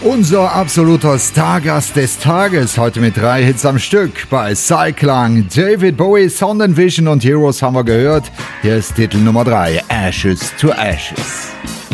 Unser absoluter Stargast des Tages, heute mit 3 Hits am Stück. Bei Cyclang, David Bowie, Sound & Vision und Heroes haben wir gehört. Hier ist Titel Nummer 3, Ashes to Ashes.